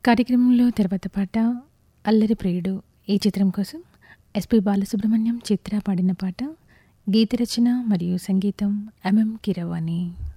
కార్యక్రమంలో తర్వాత పాట 'అల్లరి ప్రియుడు' ఈ చిత్రం కోసం ఎస్పి బాలసుబ్రహ్మణ్యం, చిత్ర పాడిన పాట. గీత రచన మరియు సంగీతం ఎంఎం కీరవాణి.